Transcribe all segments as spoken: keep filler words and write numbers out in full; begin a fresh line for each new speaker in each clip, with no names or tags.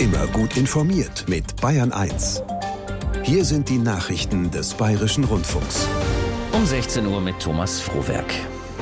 Immer gut informiert mit Bayern eins. Hier sind die Nachrichten des Bayerischen Rundfunks.
Um sechzehn Uhr mit Thomas Frohwerk.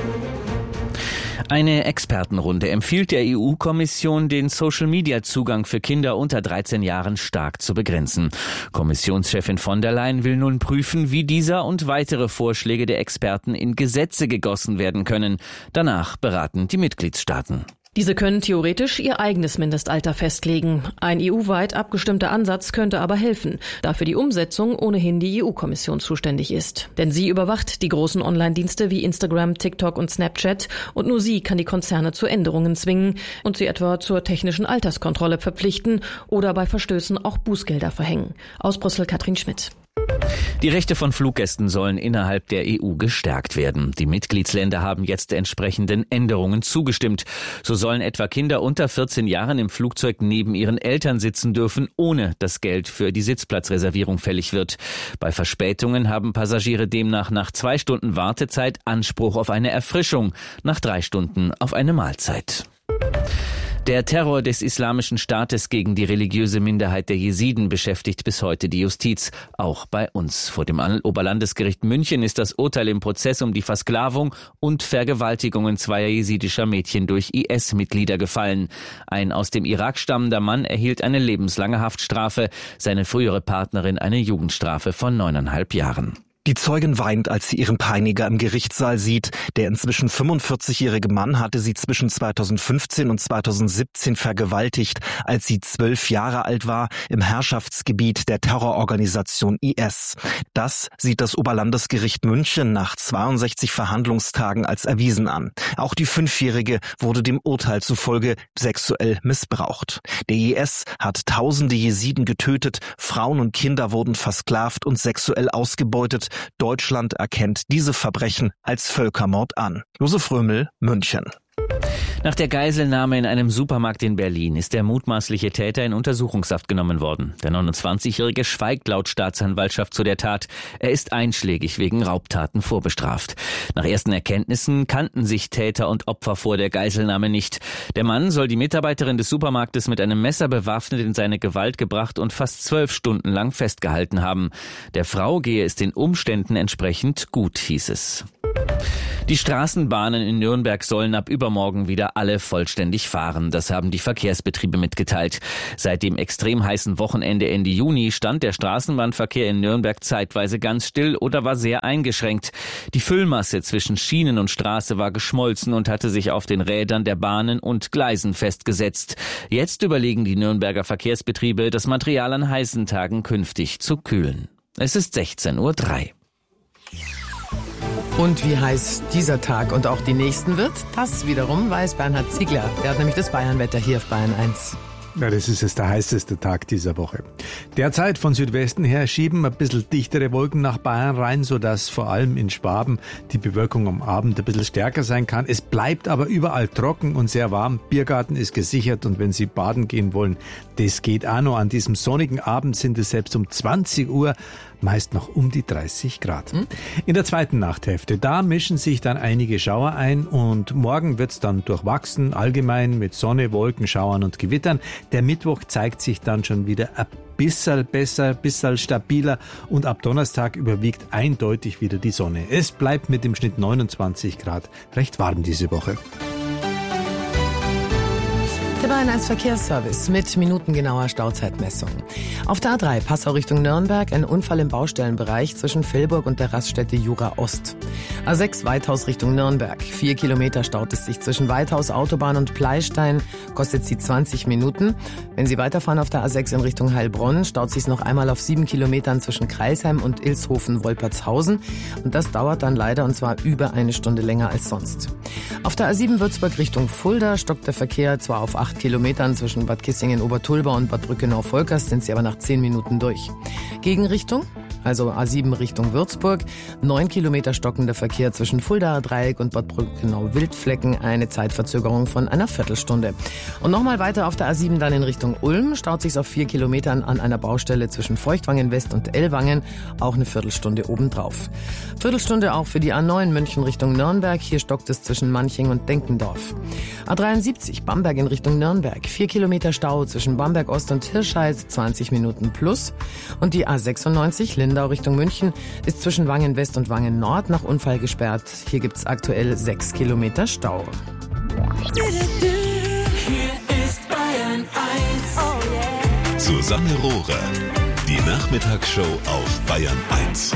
Eine Expertenrunde empfiehlt der E U-Kommission, den Social-Media-Zugang für Kinder unter dreizehn Jahren stark zu begrenzen. Kommissionschefin von der Leyen will nun prüfen, wie dieser und weitere Vorschläge der Experten in Gesetze gegossen werden können. Danach beraten die Mitgliedstaaten.
Diese können theoretisch ihr eigenes Mindestalter festlegen. Ein E U-weit abgestimmter Ansatz könnte aber helfen, da für die Umsetzung ohnehin die E U-Kommission zuständig ist. Denn sie überwacht die großen Online-Dienste wie Instagram, TikTok und Snapchat und nur sie kann die Konzerne zu Änderungen zwingen und sie etwa zur technischen Alterskontrolle verpflichten oder bei Verstößen auch Bußgelder verhängen. Aus Brüssel Katrin Schmidt.
Die Rechte von Fluggästen sollen innerhalb der E U gestärkt werden. Die Mitgliedsländer haben jetzt entsprechenden Änderungen zugestimmt. So sollen etwa Kinder unter vierzehn Jahren im Flugzeug neben ihren Eltern sitzen dürfen, ohne dass Geld für die Sitzplatzreservierung fällig wird. Bei Verspätungen haben Passagiere demnach nach zwei Stunden Wartezeit Anspruch auf eine Erfrischung, nach drei Stunden auf eine Mahlzeit. Der Terror des Islamischen Staates gegen die religiöse Minderheit der Jesiden beschäftigt bis heute die Justiz, auch bei uns. Vor dem Oberlandesgericht München ist das Urteil im Prozess um die Versklavung und Vergewaltigungen zweier jesidischer Mädchen durch I S-Mitglieder gefallen. Ein aus dem Irak stammender Mann erhielt eine lebenslange Haftstrafe, seine frühere Partnerin eine Jugendstrafe von neuneinhalb Jahren.
Die Zeugin weint, als sie ihren Peiniger im Gerichtssaal sieht. Der inzwischen fünfundvierzigjährige Mann hatte sie zwischen zweitausendfünfzehn und zweitausendsiebzehn vergewaltigt, als sie zwölf Jahre alt war, im Herrschaftsgebiet der Terrororganisation I S. Das sieht das Oberlandesgericht München nach zweiundsechzig Verhandlungstagen als erwiesen an. Auch die Fünfjährige wurde dem Urteil zufolge sexuell missbraucht. Der I S hat tausende Jesiden getötet, Frauen und Kinder wurden versklavt und sexuell ausgebeutet. Deutschland erkennt diese Verbrechen als Völkermord an. Josef Römel, München.
Nach der Geiselnahme in einem Supermarkt in Berlin ist der mutmaßliche Täter in Untersuchungshaft genommen worden. Der neunundzwanzigjährige schweigt laut Staatsanwaltschaft zu der Tat. Er ist einschlägig wegen Raubtaten vorbestraft. Nach ersten Erkenntnissen kannten sich Täter und Opfer vor der Geiselnahme nicht. Der Mann soll die Mitarbeiterin des Supermarktes mit einem Messer bewaffnet in seine Gewalt gebracht und fast zwölf Stunden lang festgehalten haben. Der Frau gehe es den Umständen entsprechend gut, hieß es. Die Straßenbahnen in Nürnberg sollen ab übermorgen wieder alle vollständig fahren. Das haben die Verkehrsbetriebe mitgeteilt. Seit dem extrem heißen Wochenende Ende Juni stand der Straßenbahnverkehr in Nürnberg zeitweise ganz still oder war sehr eingeschränkt. Die Füllmasse zwischen Schienen und Straße war geschmolzen und hatte sich auf den Rädern der Bahnen und Gleisen festgesetzt. Jetzt überlegen die Nürnberger Verkehrsbetriebe, das Material an heißen Tagen künftig zu kühlen. Es ist sechzehn Uhr drei.
Und wie heiß dieser Tag und auch die nächsten wird, das wiederum weiß Bernhard Ziegler. Der hat nämlich das Bayernwetter hier auf Bayern eins.
Ja, das ist jetzt der heißeste Tag dieser Woche. Derzeit von Südwesten her schieben ein bisschen dichtere Wolken nach Bayern rein, sodass vor allem in Schwaben die Bewölkung am Abend ein bisschen stärker sein kann. Es bleibt aber überall trocken und sehr warm. Biergarten ist gesichert und wenn Sie baden gehen wollen, das geht auch noch. An diesem sonnigen Abend sind es selbst um zwanzig Uhr meist noch um die dreißig Grad. In der zweiten Nachthälfte, da mischen sich dann einige Schauer ein und morgen wird's dann durchwachsen, allgemein mit Sonne, Wolken, Schauern und Gewittern. Der Mittwoch zeigt sich dann schon wieder ein bisschen besser, ein bisschen stabiler und ab Donnerstag überwiegt eindeutig wieder die Sonne. Es bleibt mit dem Schnitt neunundzwanzig Grad recht warm diese Woche.
Der Bayern eins Verkehrsservice mit minutengenauer Stauzeitmessung. Auf der A drei Passau Richtung Nürnberg ein Unfall im Baustellenbereich zwischen Villburg und der Raststätte Jura Ost. A sechs Weithaus Richtung Nürnberg. Vier Kilometer staut es sich zwischen Weithaus Autobahn und Pleistein. Kostet sie zwanzig Minuten. Wenn Sie weiterfahren auf der A sechs in Richtung Heilbronn, staut sich noch einmal auf sieben Kilometern zwischen Kreisheim und Ilshofen-Wolpertshausen. Und das dauert dann leider und zwar über eine Stunde länger als sonst. Auf der A sieben Würzburg Richtung Fulda stockt der Verkehr zwar auf acht Kilometern zwischen Bad Kissingen-Obertulba und Bad Brückenau-Volkers, sind sie aber nach zehn Minuten durch. Gegenrichtung also A sieben Richtung Würzburg. Neun Kilometer stockender Verkehr zwischen Fuldaer Dreieck und Bad Brückenau-Wildflecken. Eine Zeitverzögerung von einer Viertelstunde. Und nochmal weiter auf der A sieben dann in Richtung Ulm. Staut sich's auf vier Kilometern an einer Baustelle zwischen Feuchtwangen West und Ellwangen. Auch eine Viertelstunde obendrauf. Viertelstunde auch für die A neun München Richtung Nürnberg. Hier stockt es zwischen Manching und Denkendorf. A dreiundsiebzig Bamberg in Richtung Nürnberg. Vier Kilometer Stau zwischen Bamberg Ost und Hirscheid. zwanzig Minuten plus. Und die A sechsundneunzig Lindau Richtung München ist zwischen Wangen West und Wangen Nord nach Unfall gesperrt. Hier gibt's aktuell sechs Kilometer Stau.
Hier ist Bayern eins. Oh yeah.
Susanne Rohrer. Die Nachmittagsshow auf Bayern eins.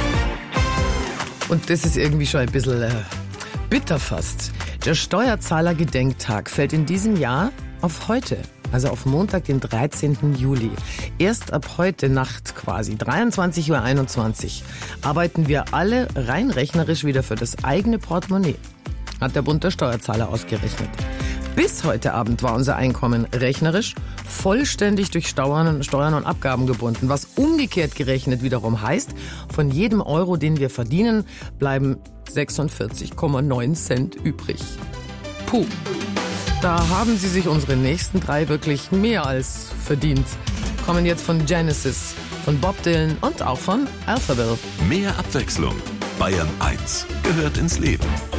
Und das ist irgendwie schon ein bisschen äh, bitter fast. Der Steuerzahler-Gedenktag fällt in diesem Jahr auf heute. Also auf Montag, den dreizehnten Juli. Erst ab heute Nacht quasi, dreiundzwanzig Uhr einundzwanzig, arbeiten wir alle rein rechnerisch wieder für das eigene Portemonnaie. Hat der Bund der Steuerzahler ausgerechnet. Bis heute Abend war unser Einkommen rechnerisch vollständig durch Steuern, Steuern und Abgaben gebunden. Was umgekehrt gerechnet wiederum heißt, von jedem Euro, den wir verdienen, bleiben sechsundvierzig Komma neun Cent übrig. Puh. Da haben sie sich unsere nächsten drei wirklich mehr als verdient. Kommen jetzt von Genesis, von Bob Dylan und auch von Alphaville.
Mehr Abwechslung. Bayern eins gehört ins Leben.